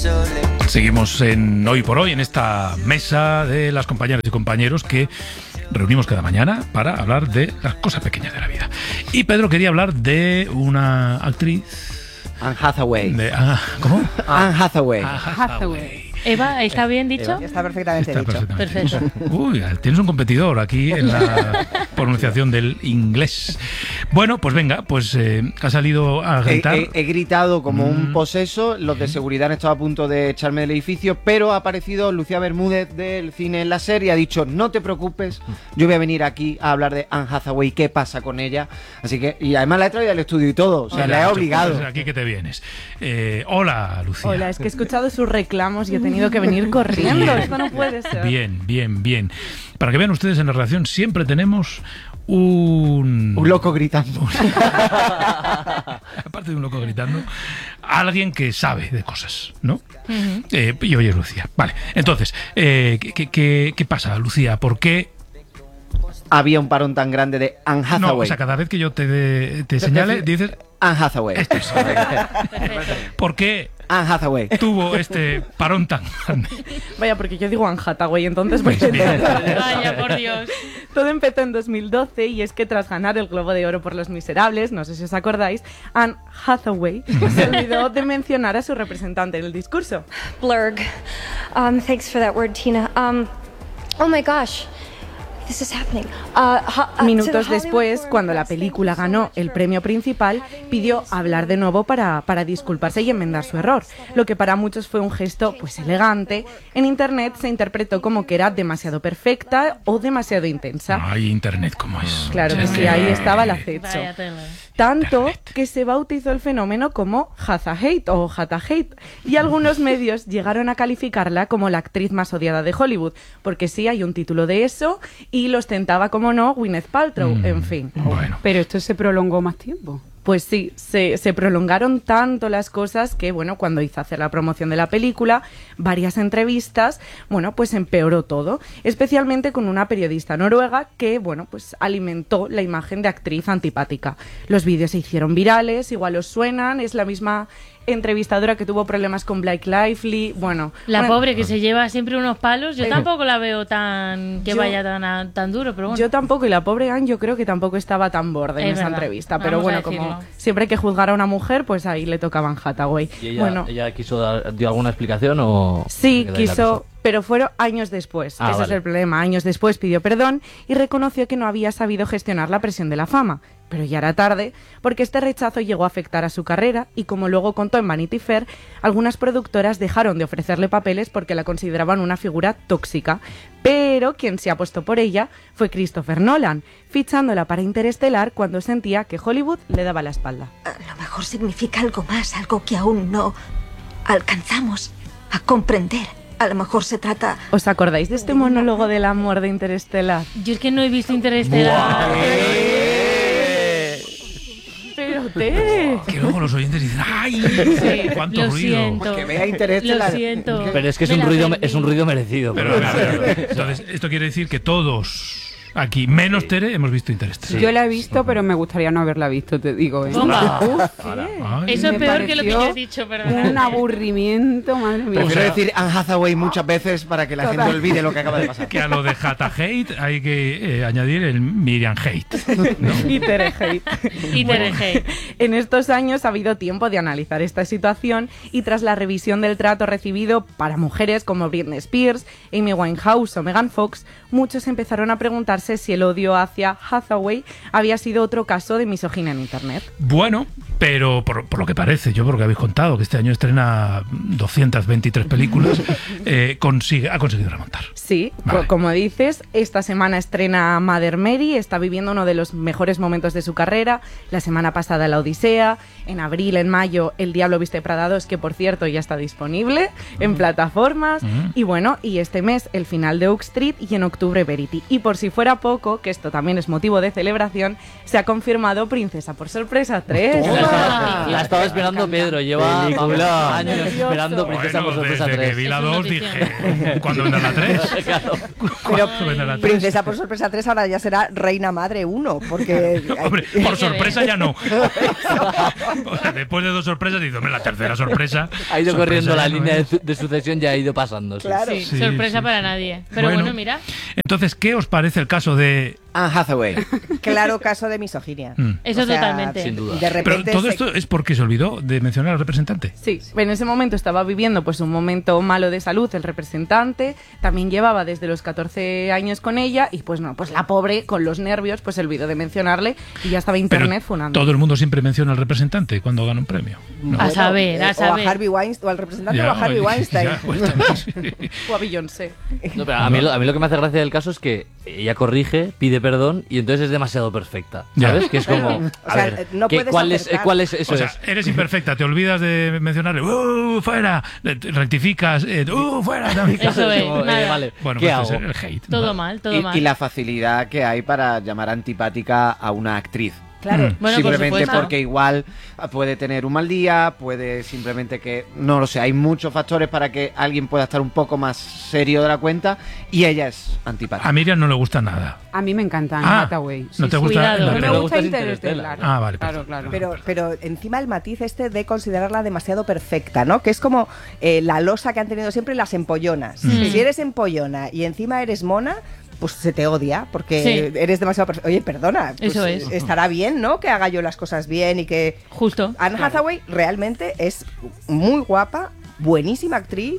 Seguimos en Hoy por Hoy, en esta mesa de las compañeras y compañeros que reunimos cada mañana para hablar de las cosas pequeñas de la vida. Y Pedro quería hablar de una actriz... Anne Hathaway. ¿Cómo? Anne Hathaway. Eva, ¿está bien dicho? Eva. Está perfectamente Está dicho. Perfecto. Uy, tienes un competidor aquí en la pronunciación del inglés. Bueno, pues venga, pues ha salido a gritar. He gritado como un poseso. Los de seguridad han estado a punto de echarme del edificio, pero ha aparecido Lucía Bermúdez del Cine en la Serie y ha dicho: no te preocupes, yo voy a venir aquí a hablar de Anne Hathaway, qué pasa con ella. Así que, y además la he traído al estudio y todo, o sea, la he obligado. Pues aquí que te vienes. Hola, Lucía. Hola, es que he escuchado sus reclamos y he tenido que venir corriendo. Esto no puede ser. Bien. Para que vean ustedes, en la redacción siempre tenemos un loco gritando. Aparte de un loco gritando, alguien que sabe de cosas, ¿no? Y hoy es Lucía. Vale, entonces, ¿qué pasa, Lucía? ¿Por qué había un parón tan grande de Anne Hathaway? No, o sea, cada vez que yo te señale, dices... Anne Hathaway. Esto es. ¿Por qué Anne Hathaway tuvo este parón tan grande? Vaya, porque yo digo Anne Hathaway, entonces... Vaya, por Dios. Todo empezó en 2012 y es que tras ganar el Globo de Oro por Los Miserables, no sé si os acordáis, Anne Hathaway se olvidó de mencionar a su representante en el discurso. Blurg. Thanks for that word, Tina. Oh my gosh. This is happening. Minutos después, cuando la película ganó el premio principal, pidió hablar de nuevo para disculparse y enmendar su error, lo que para muchos fue un gesto pues elegante. En internet se interpretó como que era demasiado perfecta o demasiado intensa. Ay, internet, ¿cómo es? Claro que sí, ahí estaba el acecho. Tanto internet. que se bautizó el fenómeno como Hathaway o Hathaway, y algunos medios llegaron a calificarla como la actriz más odiada de Hollywood, porque sí hay un título de eso, y lo ostentaba, como no, Gwyneth Paltrow, en fin. Bueno. Pero esto se prolongó más tiempo. Pues sí, se prolongaron tanto las cosas que, bueno, cuando hizo hacer la promoción de la película, varias entrevistas, bueno, pues empeoró todo, especialmente con una periodista noruega que, bueno, pues alimentó la imagen de actriz antipática. Los vídeos se hicieron virales, igual os suenan, es la misma entrevistadora que tuvo problemas con Blake Lively, bueno... La pobre que se lleva siempre unos palos, yo tampoco la veo vaya tan duro, pero bueno. Yo tampoco, y la pobre Anne yo creo que tampoco estaba tan borde en esa entrevista, pero bueno, como siempre hay que juzgar a una mujer, pues ahí le tocaba Anne Hathaway. ¿Y ella dio alguna explicación o...? Sí, quiso... Pero fueron años después, ese es el problema. Años después pidió perdón y reconoció que no había sabido gestionar la presión de la fama. Pero ya era tarde, porque este rechazo llegó a afectar a su carrera y, como luego contó en Vanity Fair, algunas productoras dejaron de ofrecerle papeles porque la consideraban una figura tóxica. Pero quien se apostó por ella fue Christopher Nolan, fichándola para Interestelar cuando sentía que Hollywood le daba la espalda. A lo mejor significa algo más, algo que aún no alcanzamos a comprender. A lo mejor se trata... ¿Os acordáis de este monólogo del amor de Interestelar? Yo es que no he visto Interestelar. Pero que luego los oyentes dicen ¡ay! Sí, ¡Cuánto lo ruido! siento. Que vea Interestelar. Lo siento. Pero es que es un ruido merecido. Pero, entonces, esto quiere decir que todos aquí, menos Tere, hemos visto Interestelar. Yo la he visto, pero me gustaría no haberla visto, te digo. Eso es peor que lo que yo he dicho, perdón. Un aburrimiento, madre mía. Prefiero decir Anne Hathaway muchas veces para que la gente olvide lo que acaba de pasar. Que a lo de Hathaway hay que añadir el Miriam Hate, ¿no? Y Tere Hate. En estos años ha habido tiempo de analizar esta situación y tras la revisión del trato recibido para mujeres como Britney Spears, Amy Winehouse o Megan Fox, muchos empezaron a preguntarse si el odio hacia Hathaway había sido otro caso de misoginia en Internet. Bueno, pero por lo que parece, yo por lo que habéis contado, que este año estrena 223 películas, ha conseguido remontar. Sí, vale. Como dices, esta semana estrena Mother Mary, está viviendo uno de los mejores momentos de su carrera, la semana pasada La Odisea, en abril, en mayo, El Diablo Viste Prada 2, que por cierto ya está disponible en plataformas, y bueno, y este mes el final de Oak Street y en octubre Verity. Y por si fuera a poco, que esto también es motivo de celebración, se ha confirmado Princesa por Sorpresa 3. La estaba esperando Pedro, lleva años esperando Princesa por Sorpresa desde 3. que vi la 2 dije, ¿cuándo vendrá la 3? Pero vendrá la 3? Princesa por Sorpresa 3 ahora ya será Reina Madre 1, porque... Hombre, por sorpresa ya no. O sea, después de 2 sorpresas, dice, hombre, la tercera sorpresa. Ha ido sorpresa corriendo la ya no línea es. de sucesión, ya ha ido pasando. Sí. Claro. Sí, sorpresa para nadie. Pero bueno, mira. Entonces, ¿qué os parece el caso de Anne Hathaway? Claro caso de misoginia. Eso O sea, totalmente. Sin duda. De repente Pero todo esto es porque se olvidó de mencionar al representante. Sí, en ese momento estaba viviendo pues un momento malo de salud el representante, también llevaba desde los 14 años con ella y pues no, pues la pobre con los nervios pues se olvidó de mencionarle y ya estaba internet funando. Todo el mundo siempre menciona al representante cuando gana un premio. No. A saber, a O saber. a Harvey Weinstein, o al representante Ya, o a Harvey oye, Weinstein. ya, pues también, sí. O a Beyoncé. No, pero a mí lo que me hace gracia del caso es que ella corrige, pide perdón y entonces es demasiado perfecta. Ya. ¿Sabes? Que es como. O A sea, ver, no puedes ¿cuál acertar. es eso? O sea, eres imperfecta, te olvidas de mencionarle, fuera, rectificas, fuera. También. Eso es, Como, nada. vale, Bueno, ¿qué pues hago? es el hate. Todo ¿no? mal, todo mal. Y la facilidad que hay para llamar antipática a una actriz. Claro. Bueno, por simplemente supuesto. porque igual puede tener un mal día, puede simplemente que, no lo sé, hay muchos factores para que alguien pueda estar un poco más serio de la cuenta y ella es antipática. A Miriam no le gusta nada. A mí me encanta Anne Ah, Hathaway. ¿no te gusta? Cuidado. la No No peli? me gusta Interstellar. Interstellar. Ah, vale, Claro, perfecto. claro. Pero encima el matiz este de considerarla demasiado perfecta, ¿no? Que es como la losa que han tenido siempre las empollonas. Si eres empollona y encima eres mona, pues se te odia porque Sí. eres demasiado perfecta. Oye, perdona, pues Eso es. estará bien, ¿no? Que haga yo las cosas bien y que... Justo. Anne Hathaway realmente es muy guapa, buenísima actriz,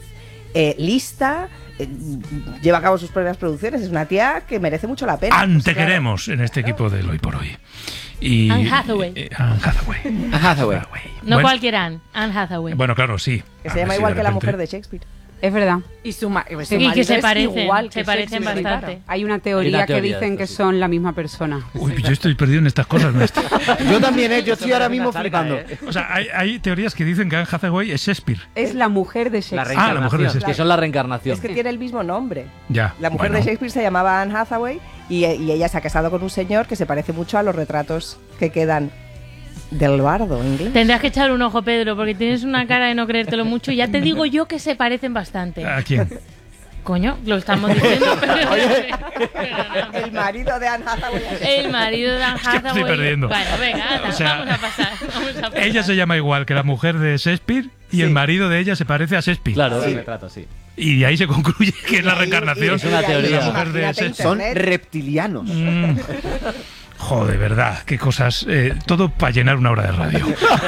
lista, lleva a cabo sus propias producciones, es una tía que merece mucho la pena. Anne, Pues te claro. queremos en este equipo del Hoy por Hoy. Y, Anne Hathaway. Anne Hathaway. Anne Hathaway. No Bueno, cualquiera, Anne Hathaway. Bueno, claro, sí. Que A se llama ver si igual de que la repente- mujer de Shakespeare. Es verdad. Y su ma- Y que marido se es parecen, igual se que parecen Shakespeare, bastante. claro. Hay una Hay teoría una que teoría dicen de que esto, sí. son la misma persona. Uy, yo estoy perdido en estas cosas, maestro. Yo también, yo estoy ahora mismo flipando. O sea, hay teorías que dicen que Anne Hathaway es Shakespeare. Es la mujer de Shakespeare. Ah, la mujer de Que Shakespeare. son la reencarnación. Es que tiene el mismo nombre. Ya. La mujer bueno. de Shakespeare se llamaba Anne Hathaway y ella se ha casado con un señor que se parece mucho a los retratos que quedan del bardo inglés. Tendrás que echar un ojo, Pedro, porque tienes una cara de no creértelo mucho y ya te digo yo que se parecen bastante. ¿A quién? Coño, lo estamos diciendo. Pero El marido de Anne Hathaway. el marido de Anne Es que me estoy Hathaway. perdiendo. Bueno, venga, anda, O sea, vamos a pasar. Ella se llama igual que la mujer de Shakespeare y el marido de ella se parece a Shakespeare. Claro. Sí. Retrato, sí. Y de ahí se concluye que es la reencarnación. Es una Y ahí, teoría. La mujer de imagínate ese- Son internet. reptilianos. Joder, verdad, qué cosas. Todo para llenar una hora de radio.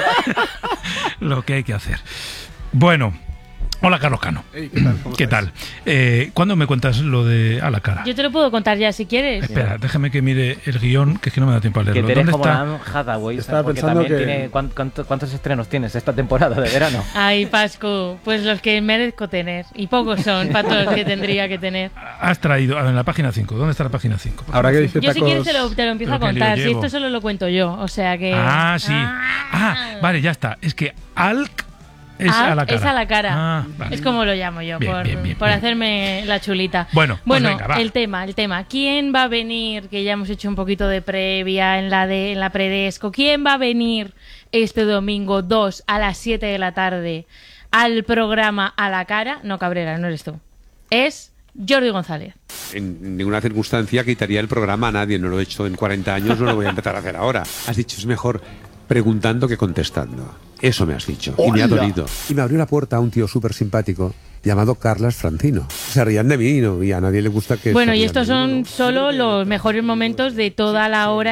Lo que hay que hacer. Bueno, hola Carlos Cano. ¿Qué tal? ¿Cuándo me cuentas lo de a la cara? Yo te lo puedo contar ya si quieres. Espera, déjame que mire el guión, que es que no me da tiempo a Que leerlo. te eres ¿Dónde como está? Anne Hathaway, Estaba porque pensando también que- tiene... ¿Cuántos estrenos tienes esta temporada de verano? Ay, Pascu, pues los que merezco tener. Y pocos son para todos los que tendría que tener. Has traído, a ver, en la página 5. ¿Dónde está la página 5? Ahora que dice Yo si tacos... quieres te lo empiezo a Pero qué lío contar. Si llevo. esto solo lo cuento yo. O sea que... Ah, sí. Vale, ya está. Es que Alk es a la cara. Es a la cara. Ah, vale. Es como lo llamo yo, Bien, por, bien, bien, por bien. hacerme la chulita. Bueno, pues venga, va. el tema. ¿Quién va a venir? Que ya hemos hecho un poquito de previa en la predesco. ¿Quién va a venir este domingo 2 a las 7 de la tarde al programa A la Cara? No, Cabrera, no eres tú. Es Jordi González. En ninguna circunstancia quitaría el programa a nadie, no lo he hecho en 40 años, no lo voy a empezar a hacer ahora. Has dicho, es mejor preguntando que contestando. Eso me has dicho, y me ha dolido. Y me abrió la puerta a un tío súper simpático llamado Carlas Francino. Se rían de mí, ¿no? Y a nadie le gusta que... Bueno, se y rían estos de mí, son ¿no? solo los mejores momentos de toda la hora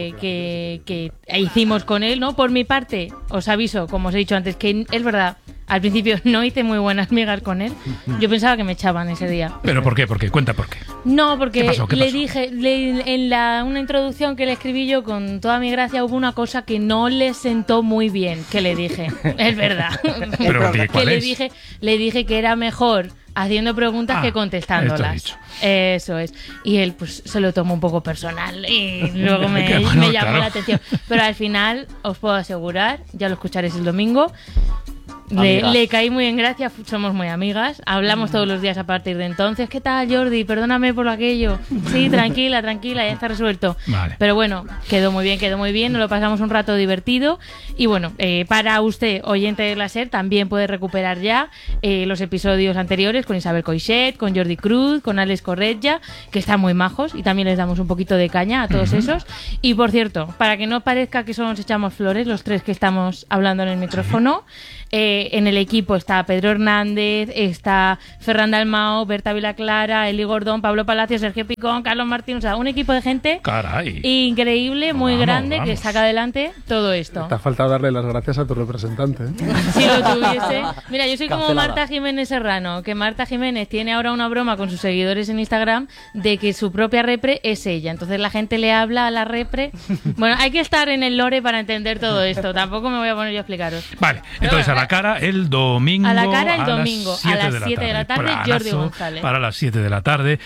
que hicimos con él, ¿no? Por mi parte, os aviso, como os he dicho antes, que es verdad, al principio no hice muy buenas migas con él. Yo pensaba que me echaban ese día. ¿Pero por qué? ¿Por qué? Cuenta por qué. No, porque ¿Qué pasó? ¿Qué le pasó? dije, en una introducción que le escribí yo con toda mi gracia, hubo una cosa que no le sentó muy bien, que le dije. Es verdad. Pero, que ¿cuál le es? dije que era mejor haciendo preguntas Ah, que esto contestándolas. he dicho. Eso es. Y él pues se lo tomó un poco personal y luego me, Que bueno, me llamó claro. la atención. Pero al final os puedo asegurar, ya lo escucharéis el domingo, Le caí muy en gracia, somos muy amigas, hablamos todos los días a partir de entonces. ¿Qué tal, Jordi? Perdóname por aquello. Sí, tranquila, ya está resuelto. Vale. Pero bueno, quedó muy bien, nos lo pasamos un rato divertido. Y bueno, para usted, oyente de la SER, también puede recuperar ya los episodios anteriores con Isabel Coixet, con Jordi Cruz, con Alex Corretja, que están muy majos y también les damos un poquito de caña a todos esos. Y por cierto, para que no parezca que solo nos echamos flores, los tres que estamos hablando en el micrófono, en el equipo está Pedro Hernández, está Ferran Dalmau, Berta Vilaclara, Eli Gordón, Pablo Palacios, Sergio Picón, Carlos Martín, o sea, un equipo de gente increíble, muy grande, que saca adelante todo esto. Te ha faltado darle las gracias a tu representante, ¿eh? Si lo tuviese. Mira, yo soy como Marta Jiménez Serrano, que Marta Jiménez tiene ahora una broma con sus seguidores en Instagram de que su propia repre es ella. Entonces la gente le habla a la repre. Bueno, hay que estar en el lore para entender todo esto. Tampoco me voy a poner yo a explicaros. Vale, entonces a la cara el domingo. A la cara el domingo, a las 7 de la tarde, Jordi González. Para las 7 de la tarde.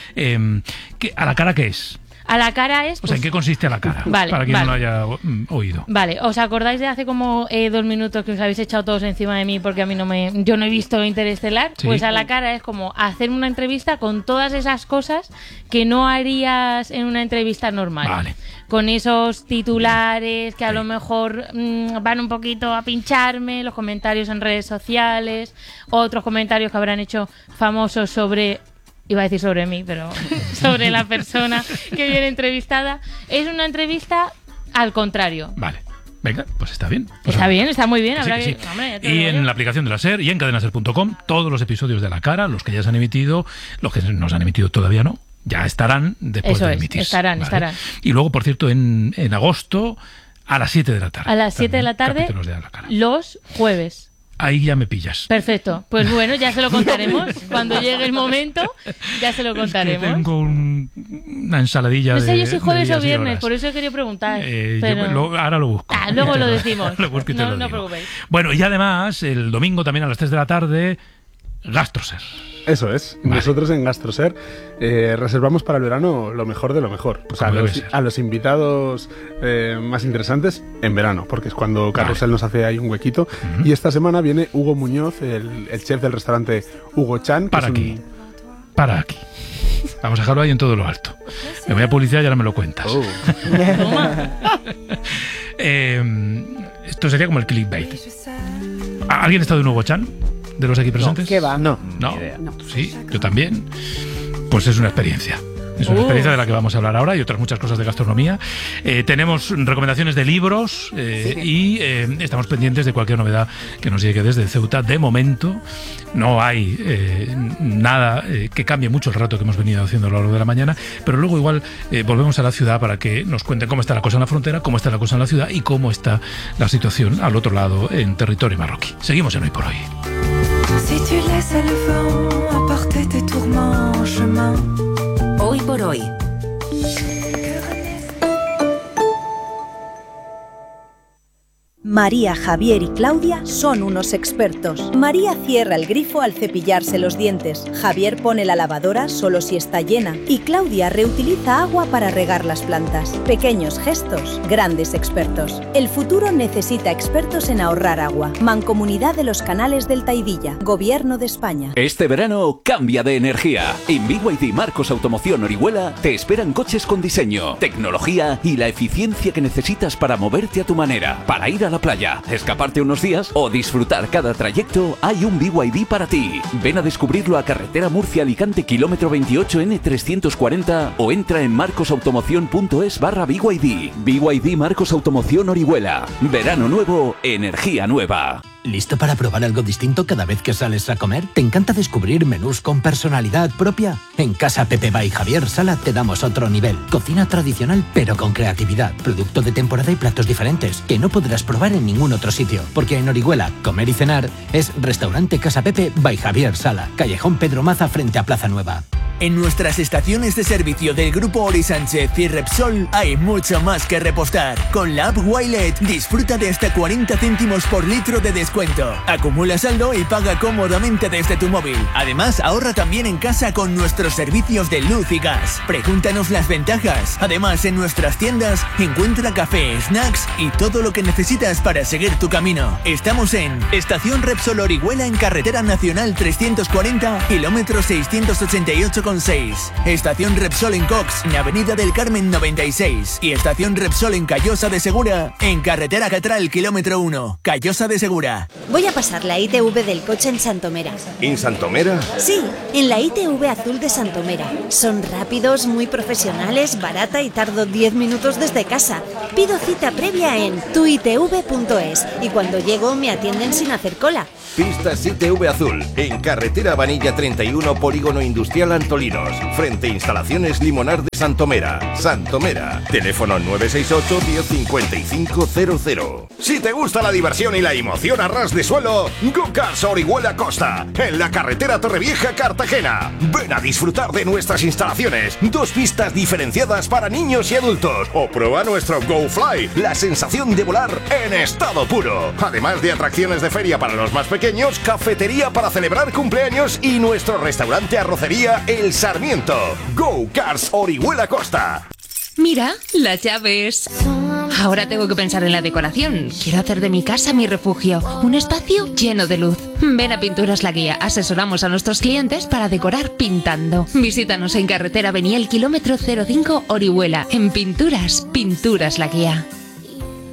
¿A la cara qué es? A la cara es... O sea, ¿en qué consiste a la cara? Vale, para quien no lo haya oído. Vale, ¿os acordáis de hace como 2 minutos que os habéis echado todos encima de mí porque a mí yo no he visto Interestelar? Sí. Pues a la cara es como hacer una entrevista con todas esas cosas que no harías en una entrevista normal. Vale. Con esos titulares que a lo mejor van un poquito a pincharme, los comentarios en redes sociales, otros comentarios que habrán hecho famosos sobre... Iba a decir sobre mí, pero sobre la persona que viene entrevistada. Es una entrevista al contrario. Vale. Venga, pues está bien. Está bien, está muy bien. Habrá sí. Que... Hombre, y en la aplicación de la SER y en cadenaser.com, todos los episodios de La Cara, los que ya se han emitido, los que no se han emitido todavía no, ya estarán después de emitirse. Estarán. Y luego, por cierto, en agosto, a las 7 de la tarde. A las 7 de la tarde, los jueves. Ahí ya me pillas. Perfecto. Pues bueno, ya se lo contaremos. Cuando llegue el momento, ya se lo contaremos. Es que tengo una ensaladilla no sé de yo si jueves o viernes, horas. por eso he querido preguntar. Pero... ahora lo busco. Luego lo decimos. Lo busco y te lo no digo. preocupéis. Bueno, y además, el domingo también a las 3 de la tarde, Gastroser. Eso es. Vale. Nosotros en Gastroser reservamos para el verano lo mejor de lo mejor. Pues a los invitados más interesantes en verano, porque es cuando Carrusel nos hace ahí un huequito. Y esta semana viene Hugo Muñoz, el chef del restaurante Hugo Chan. Para aquí. Vamos a dejarlo ahí en todo lo alto. Me voy a publicidad y ahora me lo cuentas. Esto sería como el clickbait. ¿Alguien está de un Hugo Chan? ¿De los aquí presentes? ¿Qué va? No. Sí, yo también. Pues es una experiencia. Es una experiencia de la que vamos a hablar ahora y otras muchas cosas de gastronomía. Tenemos recomendaciones de libros y estamos pendientes de cualquier novedad que nos llegue desde Ceuta. De momento no hay nada que cambie mucho el rato que hemos venido haciendo a lo largo de la mañana, pero luego igual volvemos a la ciudad para que nos cuenten cómo está la cosa en la frontera, cómo está la cosa en la ciudad y cómo está la situación al otro lado en territorio marroquí. Seguimos en Hoy por Hoy. Si tu laisses le vent apporter tes tourments en chemin. Hoy por Hoy. María, Javier y Claudia son unos expertos. María cierra el grifo al cepillarse los dientes. Javier pone la lavadora solo si está llena. Y Claudia reutiliza agua para regar las plantas. Pequeños gestos, grandes expertos. El futuro necesita expertos en ahorrar agua. Mancomunidad de los Canales del Taidilla. Gobierno de España. Este verano cambia de energía. En BYD Marcos Automoción Orihuela te esperan coches con diseño, tecnología y la eficiencia que necesitas para moverte a tu manera. Para ir a la playa, escaparte unos días o disfrutar cada trayecto, hay un BYD para ti. Ven a descubrirlo a Carretera Murcia-Alicante, kilómetro 28 N340 o entra en marcosautomoción.es/BYD. BYD Marcos Automoción Orihuela. Verano nuevo, energía nueva. ¿Listo para probar algo distinto cada vez que sales a comer? ¿Te encanta descubrir menús con personalidad propia? En Casa Pepe by Javier Sala te damos otro nivel. Cocina tradicional pero con creatividad. Producto de temporada y platos diferentes que no podrás probar en ningún otro sitio. Porque en Orihuela, comer y cenar es Restaurante Casa Pepe by Javier Sala. Callejón Pedro Maza frente a Plaza Nueva. En nuestras estaciones de servicio del Grupo Ori Sánchez y Repsol hay mucho más que repostar. Con la app Wilet disfruta de hasta 40 céntimos por litro de descuento. Acumula saldo y paga cómodamente desde tu móvil. Además, ahorra también en casa con nuestros servicios de luz y gas. Pregúntanos las ventajas. Además, en nuestras tiendas encuentra café, snacks y todo lo que necesitas para seguir tu camino. Estamos en Estación Repsol Orihuela en Carretera Nacional 340, kilómetro 688,6. Estación Repsol en Cox, en Avenida del Carmen 96. Y Estación Repsol en Callosa de Segura, en Carretera Catral, kilómetro 1, Callosa de Segura. Voy a pasar la ITV del coche en Santomera. ¿En Santomera? Sí, en la ITV azul de Santomera. Son rápidos, muy profesionales, barata y tardo 10 minutos desde casa. Pido cita previa en tuitv.es y cuando llego me atienden sin hacer cola. Pistas ITV Azul, en Carretera Vanilla 31, Polígono Industrial Antolinos, frente a Instalaciones Limonar de Santomera. Santomera, teléfono 968 105500. Si te gusta la diversión y la emoción a ras de suelo, Go-Karts Orihuela Costa, en la carretera Torrevieja Cartagena. Ven a disfrutar de nuestras instalaciones, 2 pistas diferenciadas para niños y adultos. O prueba nuestro Go Fly, la sensación de volar en estado puro. Además de atracciones de feria para los más pequeños, cafetería para celebrar cumpleaños y nuestro restaurante arrocería El Sarmiento. Go-Karts Orihuela Costa. Mira, las llaves. Ahora tengo que pensar en la decoración. Quiero hacer de mi casa mi refugio, un espacio lleno de luz. Ven a Pinturas La Guía. Asesoramos a nuestros clientes para decorar pintando. Visítanos en Carretera Beniel, kilómetro 05, Orihuela. En Pinturas La Guía.